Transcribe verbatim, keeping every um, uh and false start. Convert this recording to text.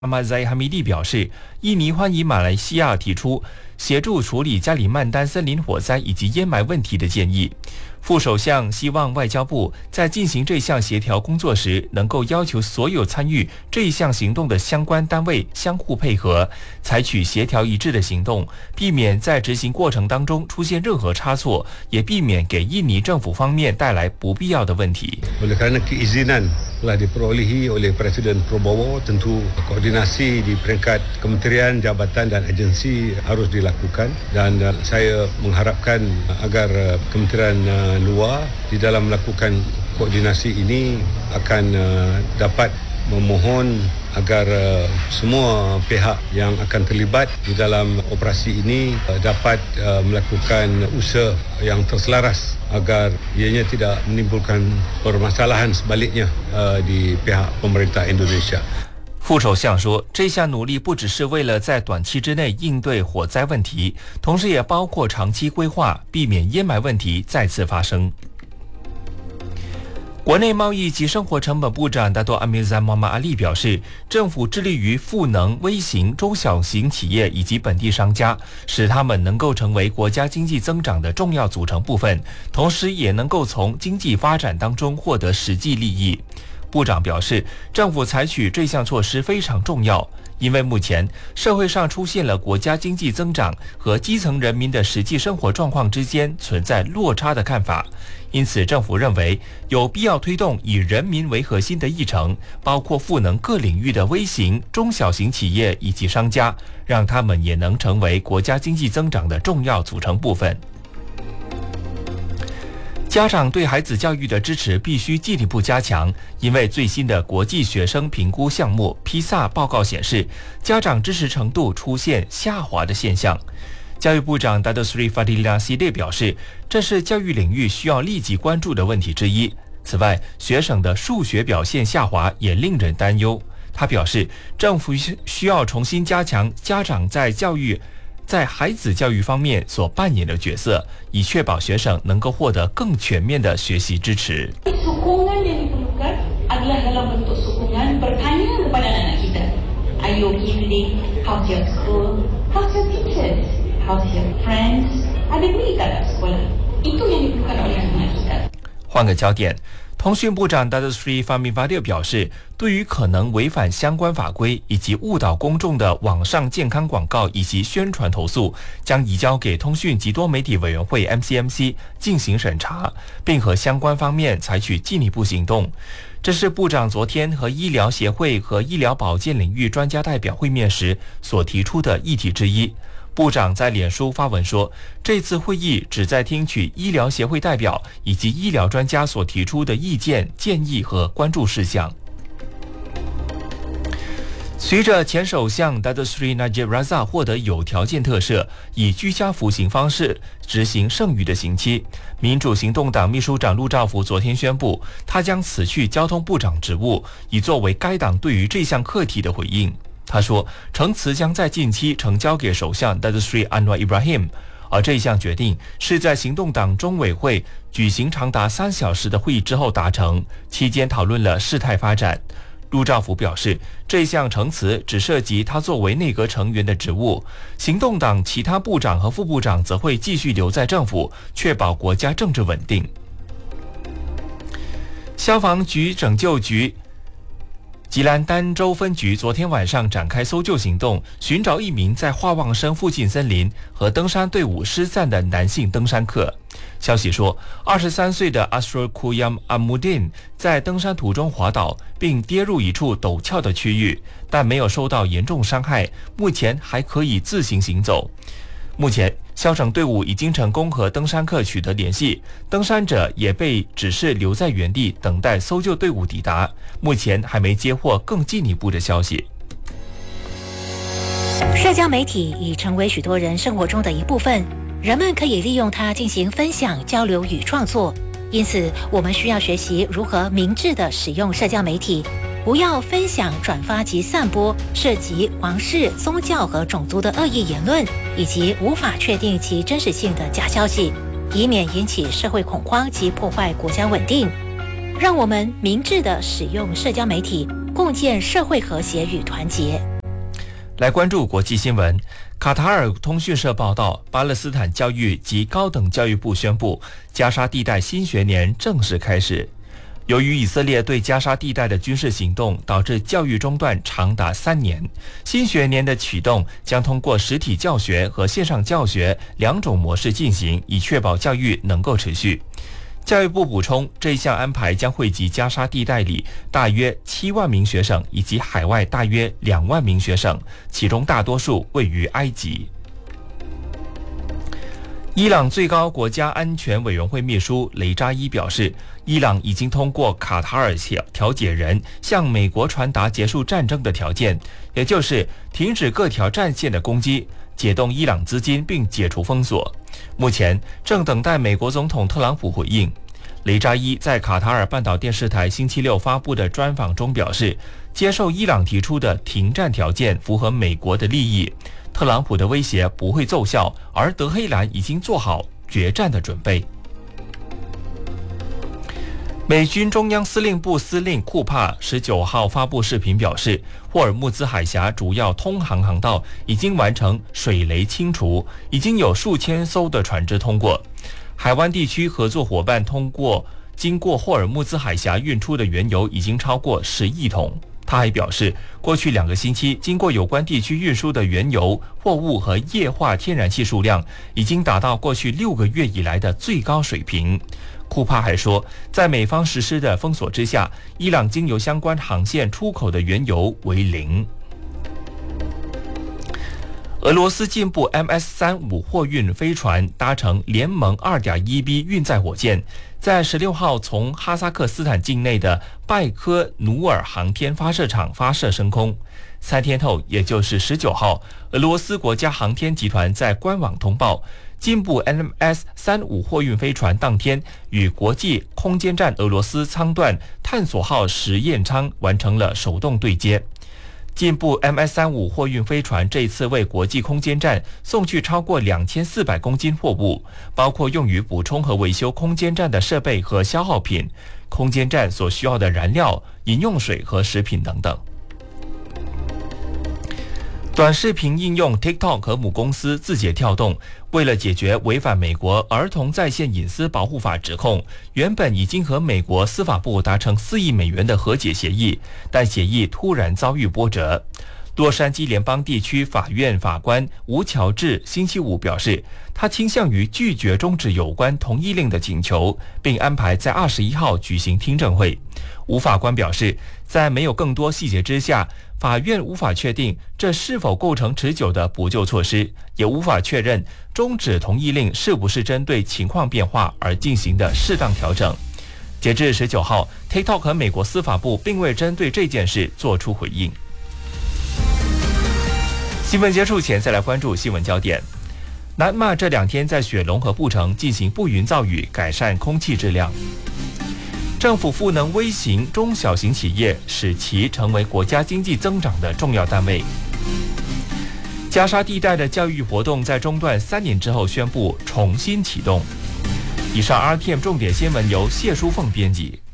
阿马塞哈米蒂表示，印尼欢迎马来西亚提出协助处理加里曼丹森林火灾以及烟霾问题的建议。副首相希望外交部在进行这项协调工作时，能够要求所有参与这一项行动的相关单位相互配合，采取协调一致的行动，避免在执行过程当中出现任何差错，也避免给印尼政府方面带来不必要的问题。 Oleh kerana keizinan telah diperolehi oleh Presiden Prabowo, tentu koordinasi di peringkat kementerian, jabatan dan agensi harus dilakukan, dan saya mengharapkan agar kementerian luar di dalam melakukan koordinasi ini akan dapat memohon agar semua pihak yang akan terlibat di dalam operasi ini dapat melakukan usaha yang terselaras agar ianya tidak menimbulkan permasalahan sebaliknya di pihak pemerintah Indonesia。 副首相说，这项努力不只是为了在短期之内应对火灾问题，同时也包括长期规划，避免烟霾问题再次发生。国内贸易及生活成本部长达多阿米赞·莫马阿利表示，政府致力于赋能微型、中小型企业以及本地商家，使他们能够成为国家经济增长的重要组成部分，同时也能够从经济发展当中获得实际利益。部长表示，政府采取这项措施非常重要，因为目前社会上出现了国家经济增长和基层人民的实际生活状况之间存在落差的看法，因此政府认为有必要推动以人民为核心的议程，包括赋能各领域的微型、中小型企业以及商家，让他们也能成为国家经济增长的重要组成部分。家长对孩子教育的支持必须进一步加强，因为最新的国际学生评估项目披萨报告显示，家长支持程度出现下滑的现象。教育部长达多斯里法蒂拉西列表示，这是教育领域需要立即关注的问题之一。此外，学生的数学表现下滑也令人担忧。他表示，政府需要重新加强家长在教育在孩子教育方面所扮演的角色，以确保学生能够获得更全面的学习支持。 Sokongan yang diperlukan adalah dalam bentuk sokongan bertanya kepada anak kita. Are you okay today? How's your school? How's your teachers? How's your friends? Ada duit tak kat sekolah? Itu yang diperlukan oleh anak kita. 换个焦点。通讯部长 Datuk Seri Fahmi Fadzil 表示，对于可能违反相关法规以及误导公众的网上健康广告以及宣传投诉，将移交给通讯及多媒体委员会 M C M C 进行审查，并和相关方面采取进一步行动。这是部长昨天和医疗协会和医疗保健领域专家代表会面时所提出的议题之一。部长在脸书发文说，这次会议旨在听取医疗协会代表以及医疗专家所提出的意见、建议和关注事项。随着前首相 Datuk Seri Najib Razak 获得有条件特赦，以居家服刑方式执行剩余的刑期，民主行动党秘书长陆兆福昨天宣布，他将辞去交通部长职务，以作为该党对于这项课题的回应。他说，呈辞将在近期呈交给首相 Datuk Seri Anwar Ibrahim， 而这项决定是在行动党中委会举行长达三小时的会议之后达成，期间讨论了事态发展。陆兆福表示，这项呈辞只涉及他作为内阁成员的职务，行动党其他部长和副部长则会继续留在政府，确保国家政治稳定。消防局拯救局吉兰丹州分局昨天晚上展开搜救行动，寻找一名在华旺生附近森林和登山队伍失散的男性登山客。消息说，二十三岁的 Asrul Kuyam Amudin 在登山途中滑倒，并跌入一处陡峭的区域，但没有受到严重伤害，目前还可以自行行走。目前，消拯队伍已经成功和登山客取得联系，登山者也被指示留在原地等待搜救队伍抵达。目前还没接获更进一步的消息。 社交媒体已成为许多人生活中的一部分，人们可以利用它进行分享、交流与创作。因此，我们需要学习如何明智地使用社交媒体，不要分享、转发及散播涉及皇室、宗教和种族的恶意言论，以及无法确定其真实性的假消息，以免引起社会恐慌及破坏国家稳定。让我们明智地使用社交媒体，共建社会和谐与团结。 来关注国际新闻。卡塔尔通讯社报道，巴勒斯坦教育及高等教育部宣布，加沙地带新学年正式开始。由于以色列对加沙地带的军事行动，导致教育中断长达三年。新学年的启动将通过实体教学和线上教学两种模式进行，以确保教育能够持续。教育部补充，这一项安排将惠及加沙地带里大约七万名学生以及海外大约两万名学生，其中大多数位于埃及。伊朗最高国家安全委员会秘书雷扎伊表示，伊朗已经通过卡塔尔调解人向美国传达结束战争的条件，也就是停止各条战线的攻击，解冻伊朗资金并解除封锁。目前正等待美国总统特朗普回应。雷扎伊在卡塔尔半岛电视台星期六发布的专访中表示，接受伊朗提出的停战条件符合美国的利益，特朗普的威胁不会奏效，而德黑兰已经做好决战的准备。美军中央司令部司令库帕十九号发布视频表示，霍尔木兹海峡主要通航航道已经完成水雷清除，已经有数千艘的船只通过。海湾地区合作伙伴通过经过霍尔木兹海峡运出的原油已经超过十亿桶。他还表示，过去两个星期经过有关地区运输的原油、货物和液化天然气数量已经达到过去六个月以来的最高水平。库帕还说，在美方实施的封锁之下，伊朗经由相关航线出口的原油为零。俄罗斯进步 M S 三十五 货运飞船搭乘联盟 二点一 B 运载火箭，在十六号从哈萨克斯坦境内的拜科努尔航天发射场发射升空。三天后，也就是十九号，俄罗斯国家航天集团在官网通报，进步 M S 三十五 货运飞船当天与国际空间站俄罗斯舱段探索号实验舱完成了手动对接。进步 M S 三十五 货运飞船这一次为国际空间站送去超过两千四百公斤货物，包括用于补充和维修空间站的设备和消耗品，空间站所需要的燃料、饮用水和食品等等。短视频应用 TikTok 和母公司字节跳动为了解决违反美国儿童在线隐私保护法指控，原本已经和美国司法部达成四亿美元的和解协议，但协议突然遭遇波折。洛杉矶联邦地区法院法官吴乔治星期五表示，他倾向于拒绝终止有关同意令的请求，并安排在二十一号举行听证会。吴法官表示，在没有更多细节之下，法院无法确定这是否构成持久的补救措施，也无法确认终止同意令是不是针对情况变化而进行的适当调整。截至十九号 ，TikTok 和美国司法部并未针对这件事做出回应。新闻结束前，再来关注新闻焦点。南马这两天在雪龙和布城进行布云造雨，改善空气质量。政府赋能微型、中小型企业，使其成为国家经济增长的重要单位。加沙地带的教育活动在中断三年之后宣布重新启动。以上 R T M 重点新闻由谢淑凤编辑。